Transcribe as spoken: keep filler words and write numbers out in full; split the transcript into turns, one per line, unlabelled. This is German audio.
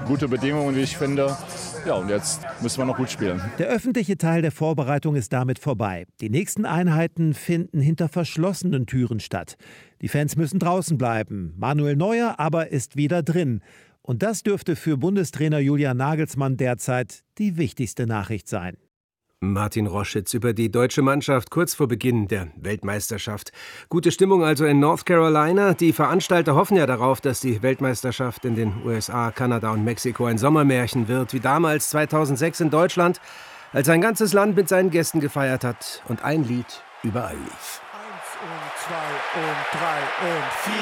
gute Bedingungen, wie ich finde. Ja, und jetzt müssen wir noch gut spielen.
Der öffentliche Teil der Vorbereitung ist damit vorbei. Die nächsten Einheiten finden hinter verschlossenen Türen statt. Die Fans müssen draußen bleiben. Manuel Neuer aber ist wieder drin. Und das dürfte für Bundestrainer Julian Nagelsmann derzeit die wichtigste Nachricht sein.
Martin Roschitz über die deutsche Mannschaft kurz vor Beginn der Weltmeisterschaft. Gute Stimmung also in North Carolina. Die Veranstalter hoffen ja darauf, dass die Weltmeisterschaft in den U S A, Kanada und Mexiko ein Sommermärchen wird, wie damals zweitausendsechs in Deutschland, als ein ganzes Land mit seinen Gästen gefeiert hat und ein Lied überall lief.
Eins und zwei und drei und vier.